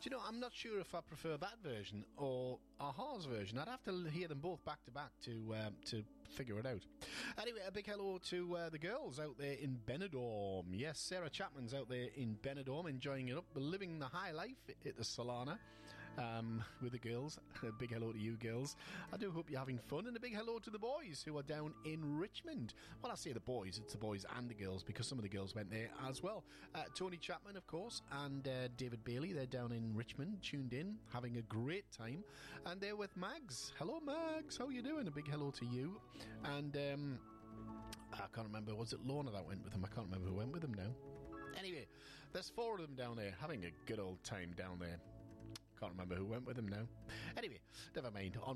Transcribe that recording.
you know, I'm not sure if I prefer that version or Aha's version. I'd have to hear them both back to back to figure it out. Anyway, a big hello to the girls out there in Benidorm. Yes, Sarah Chapman's out there in Benidorm, enjoying it up, living the high life at the Solana with the girls. A big hello to you girls. I do hope you're having fun, and a big hello to the boys who are down in Richmond. Well, I say the boys, it's the boys and the girls, because some of the girls went there as well. Tony Chapman, of course, and David Bailey, they're down in Richmond, tuned in, having a great time, and they're with Mags. Hello Mags, how you doing? A big hello to you. And I can't remember, was it Lorna that went with them? I can't remember who went with them now. Anyway, there's 4 of them down there having a good old time down there. Can't remember who went with them now. Anyway, never mind. On